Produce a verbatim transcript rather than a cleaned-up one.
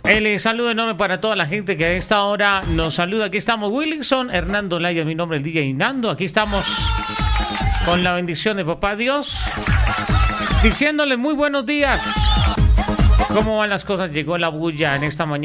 El saludo enorme para toda la gente que a esta hora nos saluda. Aquí estamos, Wilson, Hernando Laya, mi nombre es el D J Nando. Aquí estamos con la bendición de Papá Dios, diciéndole muy buenos días. ¿Cómo van las cosas? Llegó la bulla en esta mañana.